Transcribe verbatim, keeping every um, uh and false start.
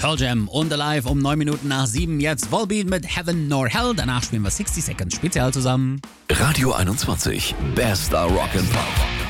Pearl Jam und Alive um neun Minuten nach sieben. Jetzt Volbeat mit Heaven Nor Hell. Danach spielen wir sechzig Seconds Spezial zusammen. Radio einundzwanzig. Bester Rock and Pop.